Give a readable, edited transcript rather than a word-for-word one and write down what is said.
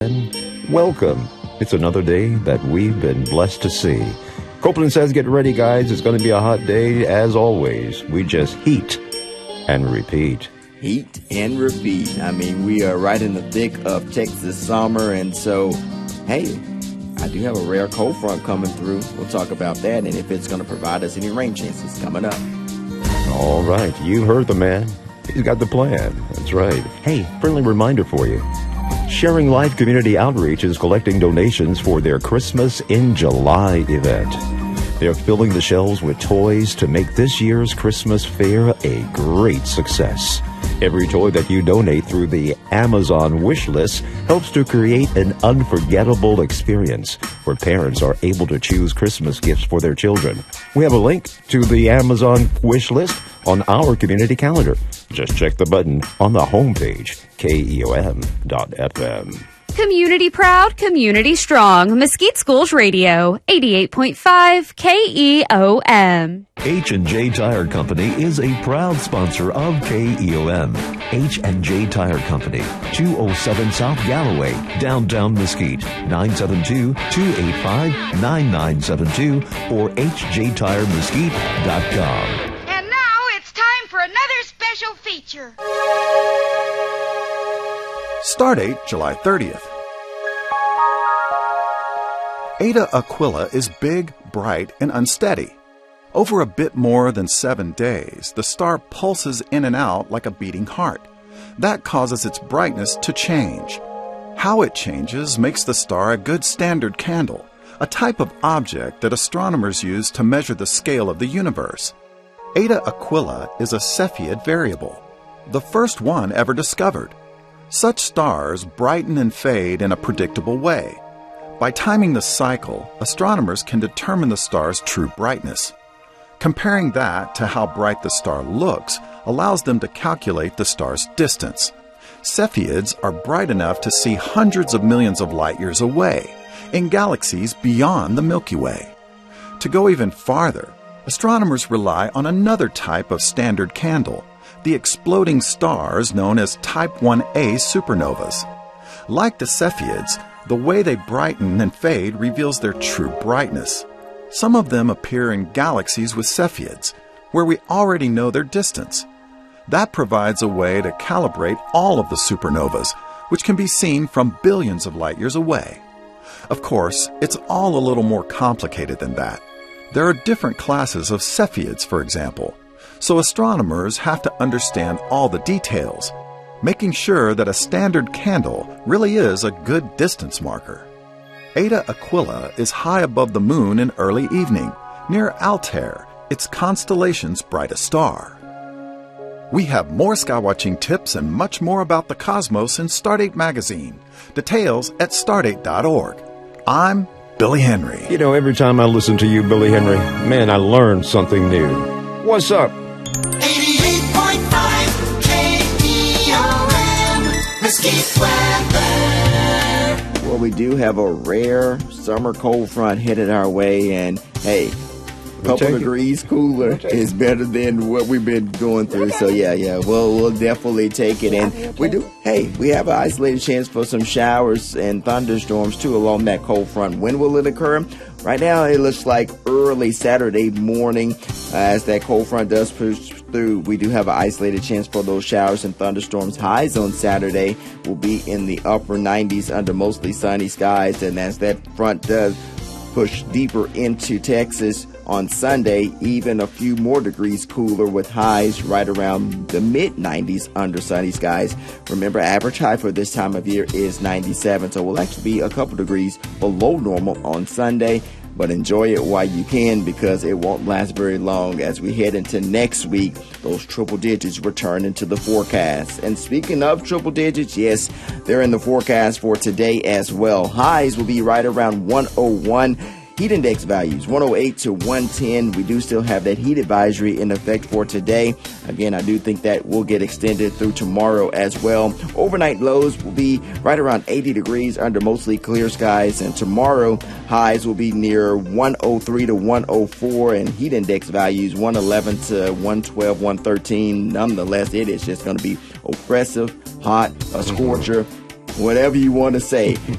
Welcome. It's another day that we've been blessed to see. Copeland says, get ready, guys. It's going to be a hot day, as always. We just heat and repeat. Heat and repeat. I mean, we are right in the thick of Texas summer, and so, hey, I do have a rare cold front coming through. We'll talk about that and if it's going to provide us any rain chances coming up. All right. You heard the man. He's got the plan. That's right. Hey, friendly reminder for you. Sharing Life Community Outreach is collecting donations for their Christmas in July event. They're filling the shelves with toys to make this year's Christmas fair a great success. Every toy that you donate through the Amazon wish list helps to create an unforgettable experience where parents are able to choose Christmas gifts for their children. We have a link to the Amazon wish list on our community calendar. Just check the button on the homepage, KEOM.FM. Community proud, community strong. Mesquite Schools Radio, 88.5 KEOM. H&J Tire Company is a proud sponsor of KEOM. H&J Tire Company, 207 South Galloway, downtown Mesquite, 972-285-9972 or hjtiremesquite.com. And now it's time for another special feature. Stardate July 30th. Eta Aquila is big, bright, and unsteady. Over a bit more than 7 days, the star pulses in and out like a beating heart. That causes its brightness to change. How it changes makes the star a good standard candle, a type of object that astronomers use to measure the scale of the universe. Eta Aquila is a Cepheid variable, the first one ever discovered. Such stars brighten and fade in a predictable way. By timing the cycle, astronomers can determine the star's true brightness. Comparing that to how bright the star looks allows them to calculate the star's distance. Cepheids are bright enough to see hundreds of millions of light years away, in galaxies beyond the Milky Way. To go even farther, astronomers rely on another type of standard candle, the exploding stars known as Type 1a supernovas. Like the Cepheids, the way they brighten and fade reveals their true brightness. Some of them appear in galaxies with Cepheids, where we already know their distance. That provides a way to calibrate all of the supernovas, which can be seen from billions of light years away. Of course, it's all a little more complicated than that. There are different classes of Cepheids, for example, so astronomers have to understand all the details, making sure that a standard candle really is a good distance marker. Eta Aquila is high above the moon in early evening, near Altair, its constellation's brightest star. We have more skywatching tips and much more about the cosmos in Stardate magazine. Details at stardate.org. I'm Billy Henry. You know, every time I listen to you, Billy Henry, man, I learn something new. What's up? 88.5 KEOM, Mesquite weather. Well, we do have a rare summer cold front headed our way, and hey, a couple degrees cooler is better than what we've been going through. So yeah, we'll definitely take it. And we have an isolated chance for some showers and thunderstorms too along that cold front. When will it occur? Right now, it looks like early Saturday morning as that cold front does push through. We do have an isolated chance for those showers and thunderstorms. Highs on Saturday will be in the upper 90s under mostly sunny skies. And as that front does push deeper into Texas on Sunday, even a few more degrees cooler with highs right around the mid-90s under sunny skies. Remember, average high for this time of year is 97, so we'll actually be a couple degrees below normal on Sunday. But enjoy it while you can, because it won't last very long. As we head into next week, those triple digits return into the forecast. And speaking of triple digits, yes, they're in the forecast for today as well. Highs will be right around 101. Heat index values 108 to 110. We do still have that heat advisory in effect for today. Again, I do think that will get extended through tomorrow as well. Overnight lows will be right around 80 degrees under mostly clear skies. And tomorrow, highs will be near 103 to 104. And heat index values 111 to 112, 113. Nonetheless, it is just going to be oppressive, hot, a scorcher. whatever you want to say.